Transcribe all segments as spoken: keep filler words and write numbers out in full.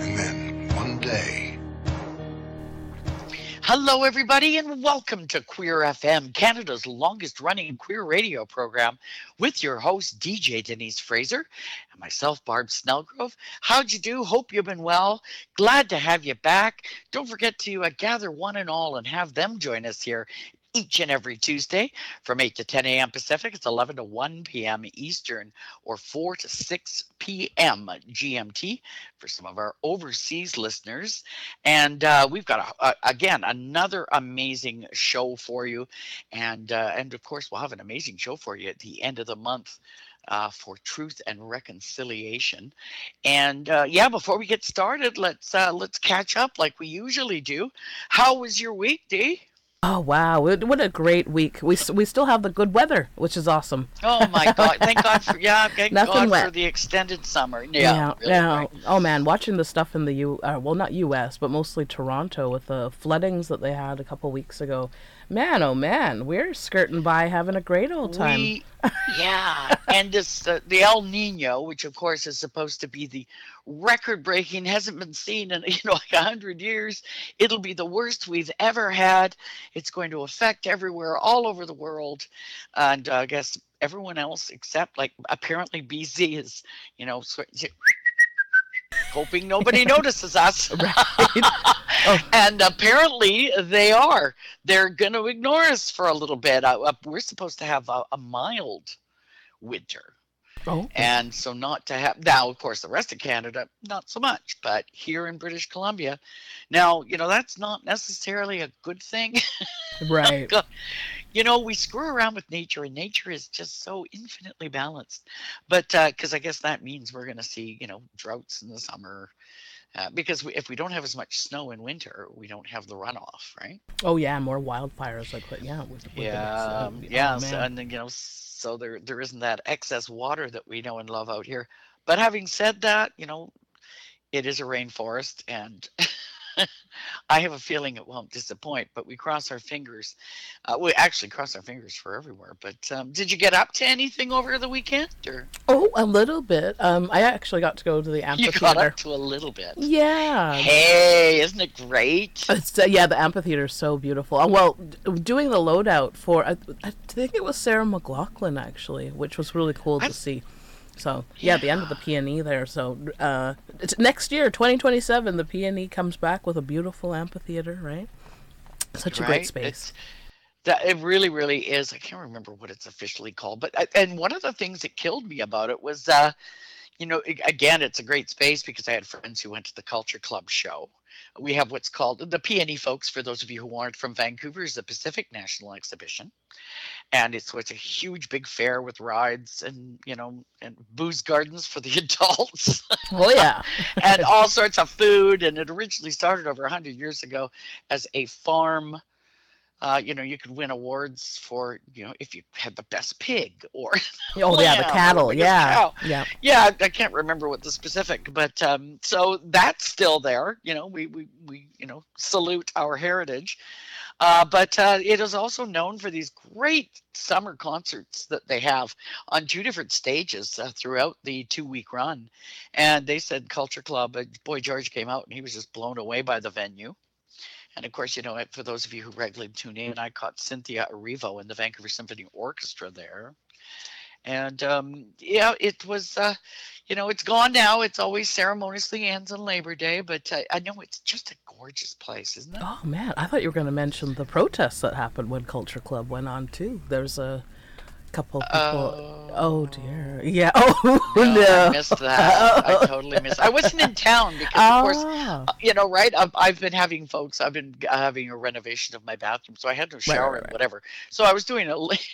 And then, one day... Hello, everybody, and welcome to Queer F M, Canada's longest-running queer radio program, with your host, D J Denise Fraser, and myself, Barb Snellgrove. How'd you do? Hope you've been well. Glad to have you back. Don't forget to uh, gather one and all and have them join us here each and every Tuesday from eight to ten a.m. Pacific. It's eleven to one p.m. Eastern, or four to six p.m. G M T for some of our overseas listeners. And uh, we've got, a, a, again, another amazing show for you. And, uh, and of course, we'll have an amazing show for you at the end of the month uh, for Truth and Reconciliation. And uh, yeah, before we get started, let's uh, let's catch up like we usually do. How was your week, Dee? Oh, wow. What a great week. We we still have the good weather, which is awesome. Oh, my God. Thank God for, yeah, thank Nothing God wet. for the extended summer. Yeah. Yeah. really yeah. great. Oh, man. Watching the stuff in the U, uh, well, not U S, but mostly Toronto with the floodings that they had a couple weeks ago. Man, oh, man. We're skirting by having a great old time. We, yeah. And this, uh, the El Nino, which, of course, is supposed to be the record-breaking, hasn't been seen in, you know, like a hundred years. It'll be the worst we've ever had. It's going to affect everywhere, all over the world. And uh, I guess everyone else except, like, apparently B C is, you know, sort of hoping nobody notices us. Right. Oh. And apparently they are. They're going to ignore us for a little bit. Uh, we're supposed to have a, a mild winter. Oh. And so not to have, now, of course, the rest of Canada, not so much, but here in British Columbia, now, you know, that's not necessarily a good thing. Right. You know, we screw around with nature, and nature is just so infinitely balanced. But because uh, I guess that means we're going to see, you know, droughts in the summer. Uh, because we, if we don't have as much snow in winter, we don't have the runoff, right? Oh, yeah. More wildfires. Like, yeah. With, with yeah. The, Um, oh, yeah. oh, So, and then, you know, so there there isn't that excess water that we know and love out here. But having said that, you know, it is a rainforest, and I have a feeling it won't disappoint, but we cross our fingers. Uh, we actually cross our fingers for everywhere. But um, did you get up to anything over the weekend? Or? Oh, a little bit. Um, I actually got to go to the amphitheater. You got up to a little bit. Yeah. Hey, isn't it great? It's, uh, yeah, the amphitheater is so beautiful. Uh, well, d- doing the loadout for, I, I think it was Sarah McLachlan, actually, which was really cool I, to see. So, yeah, yeah, the end of the P N E there. So, uh, it's next year, twenty twenty-seven, the P N E comes back with a beautiful amphitheater, right? Such a right? great space. It's, that it really, really is. I can't remember what it's officially called, but and one of the things that killed me about it was, uh, you know, again, it's a great space because I had friends who went to the Culture Club show. We have what's called the P N E, folks, for those of you who aren't from Vancouver, is the Pacific National Exhibition. And it's, it's a huge, big fair with rides and, you know, and booze gardens for the adults. Oh, yeah. And all sorts of food. And it originally started over one hundred years ago as a farm. Uh, you know, you could win awards for, you know, if you had the best pig or oh yeah, the cattle, yeah, cow. yeah, yeah. I can't remember what the specific, but um, so that's still there. You know, we we we you know salute our heritage, uh, but uh, it is also known for these great summer concerts that they have on two different stages uh, throughout the two-week run. And they said Culture Club, uh, Boy George came out and he was just blown away by the venue. And of course, you know, for those of you who regularly tune in, I caught Cynthia Erivo and the Vancouver Symphony Orchestra there. And um, yeah, it was, uh, you know, it's gone now. It's always ceremoniously ends on Labor Day, but uh, I know it's just a gorgeous place, isn't it? Oh, man, I thought you were going to mention the protests that happened when Culture Club went on, too. There's a couple people. Uh, oh, dear. Yeah. Oh, no. no. I missed that. I totally missed I wasn't in town because, oh. of course, you know, right? I've, I've been having folks, I've been having a renovation of my bathroom, so I had no shower right, right, right. and whatever. So I was doing a,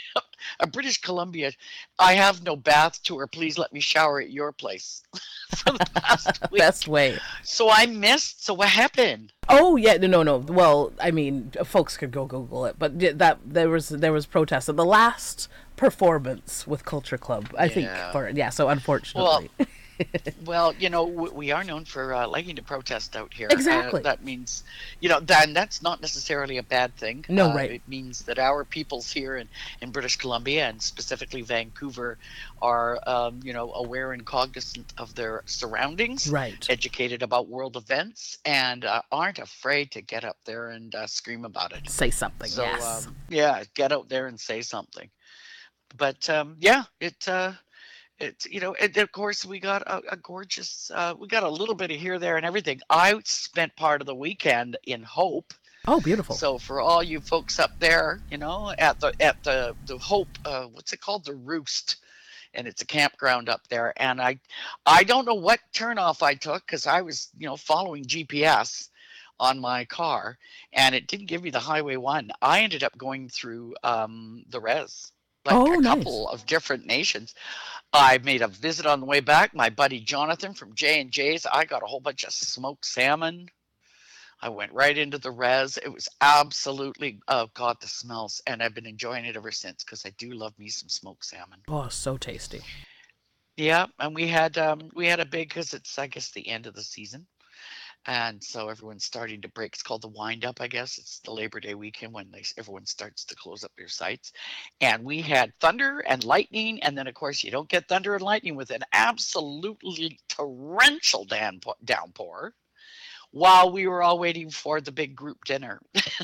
a British Columbia, I have no bath tour. Please let me shower at your place for the past week. Best way. So I missed. So what happened? Oh yeah, no, no, no. Well, I mean, folks could go Google it, but that there was there was protests at the last performance with Culture Club. I yeah. think for yeah. So unfortunately, well, Well, you know, w- we are known for uh, liking to protest out here. Uh, Exactly. that means, you know, then that's not necessarily a bad thing. No, Uh, right. it means that our peoples here in, in British Columbia and specifically Vancouver are, um, you know, aware and cognizant of their surroundings, Right. educated about world events, and uh, aren't afraid to get up there and uh, scream about it. Say something. So, Yes. um, yeah, get out there and say something. But um, yeah, it. Uh, it's you know, and of course we got a, a gorgeous. Uh, we got a little bit of here, there, and everything. I spent part of the weekend in Hope, Oh, beautiful. so for all you folks up there, you know, at the at the the Hope, uh, what's it called, the Roost, and it's a campground up there. And I, I don't know what turnoff I took because I was you know following G P S on my car, and it didn't give me the Highway One. I ended up going through um, the res, like Oh, a nice. couple of different nations. I made a visit on the way back. My buddy Jonathan from J and J's. I got a whole bunch of smoked salmon. I went right into the res. It was absolutely, oh God, the smells, and I've been enjoying it ever since because I do love me some smoked salmon. Oh, so tasty. Yeah, and we had um we had a big because it's I guess the end of the season, and so everyone's starting to break. It's called the wind up, I guess. It's the Labor Day weekend when they everyone starts to close up their sites. And we had thunder and lightning, and then of course you don't get thunder and lightning with an absolutely torrential downpour while we were all waiting for the big group dinner.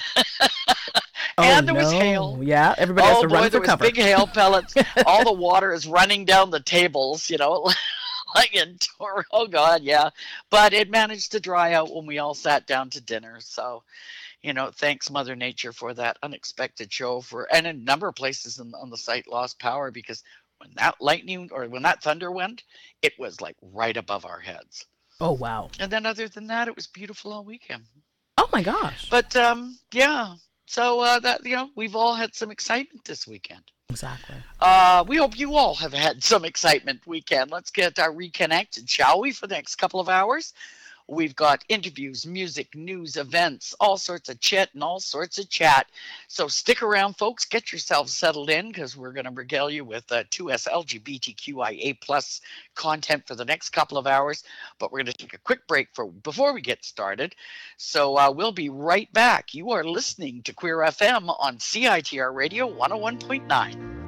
Oh And there was no. hail. Yeah, everybody has Oh to run boy, for there was cover. big hail pellets. All the water is running down the tables, you know, like in Toro. Oh God, yeah. But it managed to dry out when we all sat down to dinner. So, you know, thanks Mother Nature for that unexpected show. For and a number of places in, on the site lost power because when that lightning or when that thunder went, it was like right above our heads. Oh wow. And then other than that, it was beautiful all weekend. Oh my gosh. But um, yeah. So uh, that you know, we've all had some excitement this weekend. Exactly. Uh, we hope you all have had some excitement weekend. Let's get uh, reconnected, shall we, for the next couple of hours? We've got interviews, music, news, events, all sorts of chit and all sorts of chat. So stick around, folks. Get yourselves settled in because we're going to regale you with uh, two S L G B T Q I A plus content for the next couple of hours. But we're going to take a quick break for before we get started. So uh, we'll be right back. You are listening to Queer F M on C I T R Radio one oh one point nine.